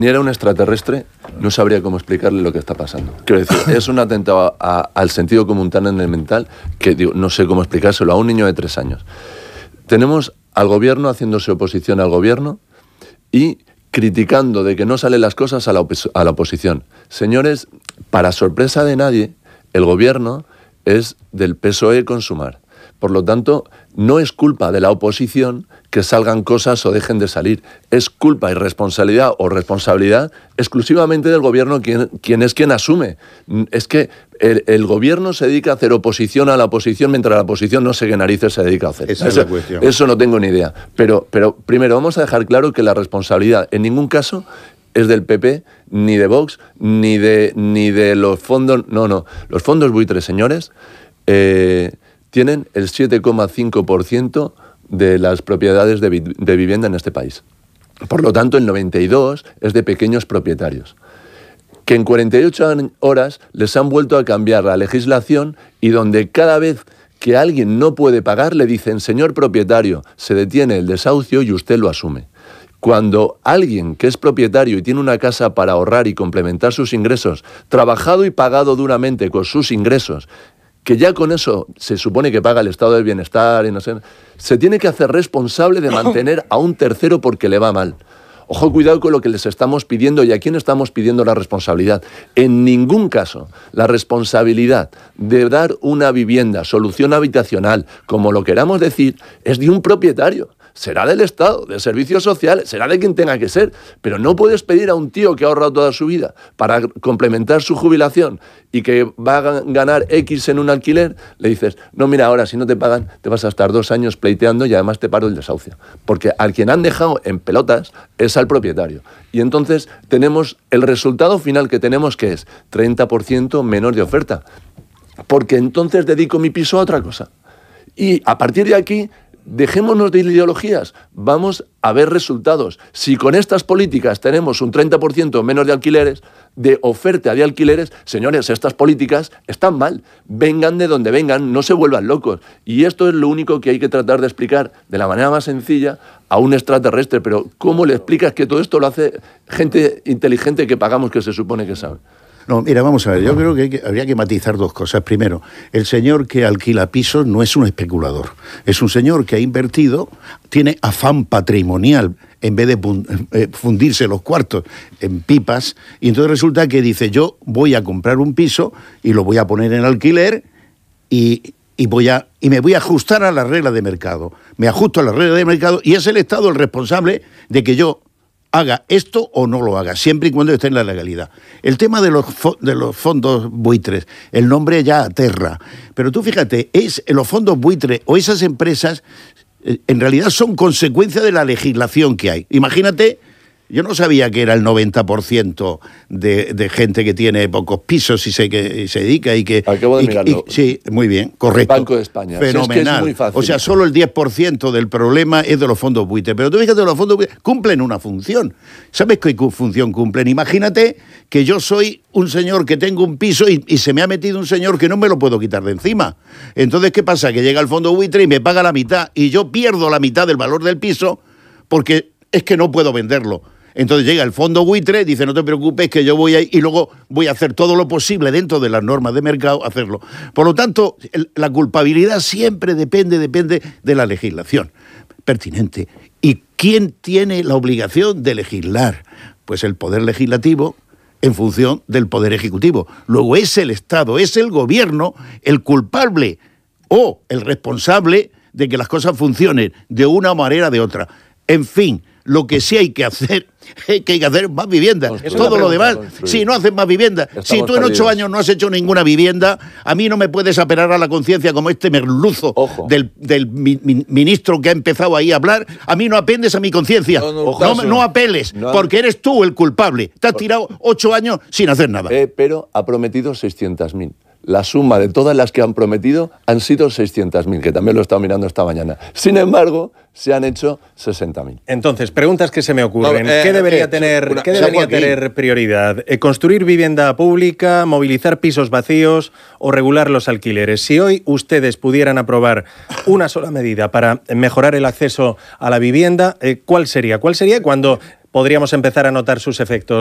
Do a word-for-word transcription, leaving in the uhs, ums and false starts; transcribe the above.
era un extraterrestre, no sabría cómo explicarle lo que está pasando. Quiero decir, es un atentado a, a, al sentido común tan elemental que digo, no sé cómo explicárselo a un niño de tres años. Tenemos al gobierno haciéndose oposición al gobierno y criticando de que no salen las cosas a la, opos- a la oposición. Señores, para sorpresa de nadie, el gobierno es del P S O E con Sumar. Por lo tanto, no es culpa de la oposición que salgan cosas o dejen de salir. Es culpa y responsabilidad o responsabilidad exclusivamente del gobierno quien, quien es quien asume. Es que el, el gobierno se dedica a hacer oposición a la oposición mientras la oposición no sé qué narices se dedica a hacer. Esa es la cuestión. Eso no tengo ni idea. Pero, pero primero vamos a dejar claro que la responsabilidad en ningún caso es del P P, ni de Vox, ni de, ni de los fondos... No, no. Los fondos buitres, señores, eh, tienen el siete coma cinco por ciento de las propiedades de, vi- de vivienda en este país. Por lo tanto, el noventa y dos por ciento es de pequeños propietarios, que en cuarenta y ocho horas les han vuelto a cambiar la legislación y donde cada vez que alguien no puede pagar le dicen, señor propietario, se detiene el desahucio y usted lo asume. Cuando alguien que es propietario y tiene una casa para ahorrar y complementar sus ingresos, trabajado y pagado duramente con sus ingresos, que ya con eso se supone que paga el estado del bienestar y no sé, se tiene que hacer responsable de mantener a un tercero porque le va mal. Ojo, cuidado con lo que les estamos pidiendo y a quién estamos pidiendo la responsabilidad. En ningún caso la responsabilidad de dar una vivienda, solución habitacional, como lo queramos decir, es de un propietario. Será del Estado, de servicios sociales, será de quien tenga que ser, pero no puedes pedir a un tío que ha ahorrado toda su vida para complementar su jubilación y que va a ganar X en un alquiler, le dices, no, mira, ahora si no te pagan te vas a estar dos años pleiteando y además te paro el desahucio. Porque al quien han dejado en pelotas es al propietario. Y entonces tenemos el resultado final que tenemos, que es treinta por ciento menos de oferta. Porque entonces dedico mi piso a otra cosa. Y a partir de aquí, dejémonos de ideologías, vamos a ver resultados. Si con estas políticas tenemos un treinta por ciento menos de alquileres, de oferta de alquileres, señores, estas políticas están mal. Vengan de donde vengan, no se vuelvan locos. Y esto es lo único que hay que tratar de explicar de la manera más sencilla a un extraterrestre. Pero ¿cómo le explicas que todo esto lo hace gente inteligente que pagamos, que se supone que sabe? No, mira, vamos a ver, yo creo que, hay que habría que matizar dos cosas. Primero, el señor que alquila pisos no es un especulador, es un señor que ha invertido, tiene afán patrimonial, en vez de fundirse los cuartos en pipas, y entonces resulta que dice, yo voy a comprar un piso y lo voy a poner en alquiler y... Y, voy a, y me voy a ajustar a las reglas de mercado. Me ajusto a las reglas de mercado y es el Estado el responsable de que yo haga esto o no lo haga, siempre y cuando esté en la legalidad. El tema de los, fo- de los fondos buitres, el nombre ya aterra. Pero tú fíjate, es los fondos buitres o esas empresas, eh, en realidad son consecuencia de la legislación que hay. Imagínate... Yo no sabía que era el noventa por ciento de, de gente que tiene pocos pisos y se, que, y se dedica y que... Acabo de y, mirarlo. y, sí, muy bien, correcto. Banco de España. Fenomenal. Si es que es muy fácil. O sea, solo el diez por ciento del problema es de los fondos buitres. Pero tú fíjate, los fondos buitres cumplen una función. ¿Sabes qué función cumplen? Imagínate que yo soy un señor que tengo un piso y, y se me ha metido un señor que no me lo puedo quitar de encima. Entonces, ¿qué pasa? Que llega el fondo buitre y me paga la mitad y yo pierdo la mitad del valor del piso porque es que no puedo venderlo. Entonces llega el fondo buitre, dice, no te preocupes que yo voy a ir y luego voy a hacer todo lo posible dentro de las normas de mercado, hacerlo. Por lo tanto, el, la culpabilidad siempre depende, depende de la legislación pertinente. ¿Y quién tiene la obligación de legislar? Pues el Poder Legislativo en función del Poder Ejecutivo. Luego es el Estado, es el Gobierno el culpable o el responsable de que las cosas funcionen de una manera o de otra. En fin, lo que sí hay que hacer es que hay que hacer más viviendas. Todo lo demás, si no haces más viviendas, si tú en ocho años no has hecho ninguna vivienda, a mí no me puedes apelar a la conciencia como este merluzo del, del mi, mi, ministro que ha empezado ahí a hablar. A mí no apendes a mi conciencia. No, no, no, no apeles, no, porque eres tú el culpable. Te has tirado ocho años sin hacer nada. Eh, pero ha prometido seiscientas mil. La suma de todas las que han prometido han sido seiscientas mil, que también lo he estado mirando esta mañana. Sin embargo, se han hecho sesenta mil. Entonces, preguntas que se me ocurren. No, eh, ¿Qué debería, eh, tener, una, ¿qué debería tener prioridad? Eh, ¿Construir vivienda pública, movilizar pisos vacíos o regular los alquileres? Si hoy ustedes pudieran aprobar una sola medida para mejorar el acceso a la vivienda, eh, ¿cuál sería? ¿Cuál sería cuando podríamos empezar a notar sus efectos.